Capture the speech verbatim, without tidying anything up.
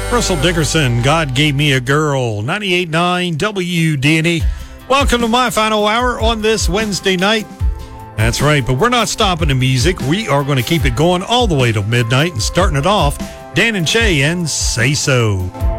Russell Dickerson, God Gave Me a Girl, ninety-eight point nine W D N E. Welcome to my final hour on this Wednesday night. That's right, but we're not stopping the music. We are going to keep it going all the way till midnight and starting it off, Dan and Shay and Say So.